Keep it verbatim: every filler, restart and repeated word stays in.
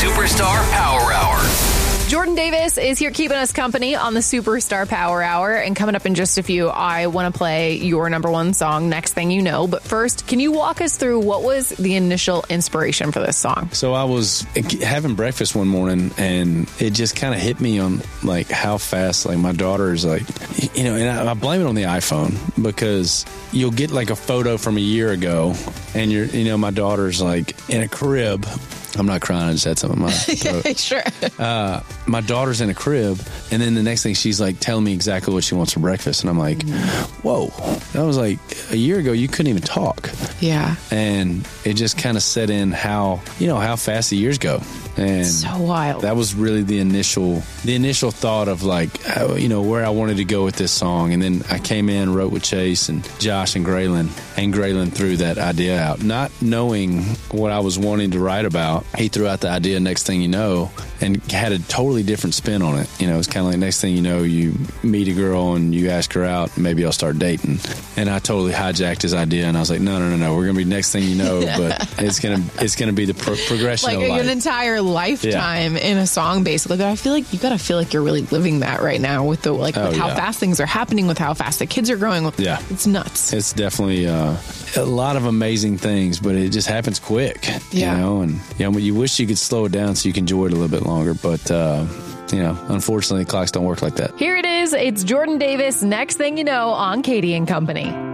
Superstar Power Hour. Jordan Davis is here keeping us company on the Superstar Power Hour. And coming up in just a few, I want to play your number one song, Next Thing You Know. But first, can you walk us through what was the initial inspiration for this song? So I was having breakfast one morning and it just kind of hit me on like how fast like my daughter is like, you know, and I, I blame it on the iPhone because you'll get like a photo from a year ago and you're, you know, my daughter's like in a crib. I'm not crying. I just had something in my throat. Sure. Uh, my daughter's in a crib, and then the next thing she's like telling me exactly what she wants for breakfast, and I'm like, "Whoa!" That was like a year ago. You couldn't even talk. Yeah. And it just kind of set in how you know how fast the years go, and so wild. That was really the initial the initial thought of like how, you know where I wanted to go with this song, and then I came in, wrote with Chase and Josh and Graylin, and Graylin threw that idea out, not knowing what I was wanting to write about. He threw out the idea, Next Thing You Know, and had a totally different spin on it. You know, it's kind of like next thing you know, you meet a girl and you ask her out, and maybe I'll start dating. And I totally hijacked his idea, and I was like, no, no, no, no, we're going to be Next Thing You Know, but it's going to it's going to be the pro- progression like of life. An entire lifetime yeah. in a song, basically. But I feel like you got to feel like you're really living that right now with the like oh, with how yeah. fast things are happening, with how fast the kids are growing. With, yeah, it's nuts. It's definitely uh, a lot of amazing things, but it just happens quick. Yeah. You know, and you know, you wish you could slow it down so you can enjoy it a little bit longer, but uh, you know, unfortunately, clocks don't work like that. Here it is. It's Jordan Davis. Next Thing You Know on Katie and Company.